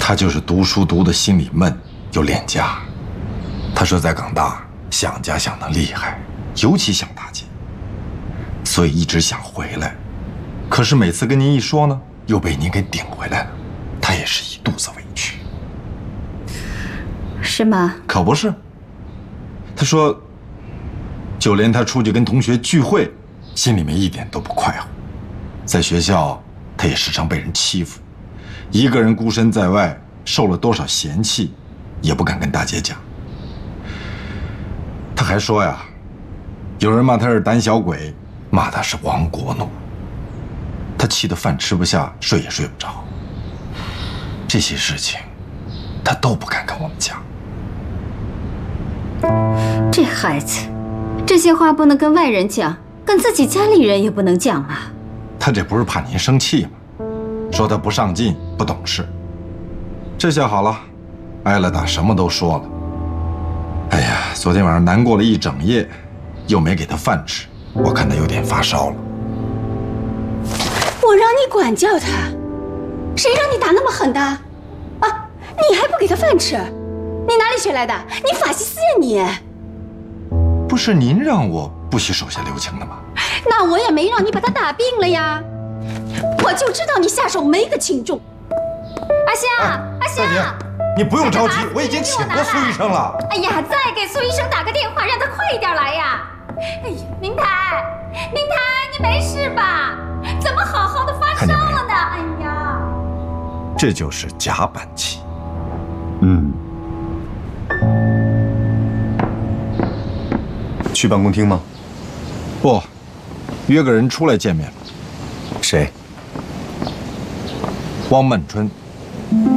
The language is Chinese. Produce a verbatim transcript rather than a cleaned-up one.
他就是读书读的心里闷，又恋家。他说在港大想家想得厉害，尤其想大姐，所以一直想回来。可是每次跟您一说呢，又被您给顶回来了，他也是一肚子委屈。 是吗？ 可不是。他说，就连他出去跟同学聚会，心里面一点都不快活。在学校，他也时常被人欺负，一个人孤身在外，受了多少嫌弃，也不敢跟大姐讲。他还说呀，有人骂他是胆小鬼，骂他是亡国奴。他气得饭吃不下，睡也睡不着。这些事情，他都不敢跟我们讲。 这孩子，这些话不能跟外人讲，跟自己家里人也不能讲啊。 他这不是怕您生气吗？说他不上进、不懂事。这下好了，挨了打，什么都说了。哎呀，昨天晚上难过了一整夜，又没给他饭吃，我看他有点发烧了。 我让你管教他，谁让你打那么狠的？啊，你还不给他饭吃？你哪里学来的？你法西斯呀你！ 不是您让我不许手下留情的吗？ 那我也没让你把他打病了呀。我就知道你下手没个轻重。阿香，哎、阿香， 你不用着急，我已经请过苏医生了。 哎呀，再给苏医生打个电话，让他快一点来呀！哎呀，明台，明台，你没事吧？怎么好好的发烧了呢？哎呀， 这就是夹板气。 嗯。去办公厅吗？ 不，约个人出来见面。 谁？ 汪曼春。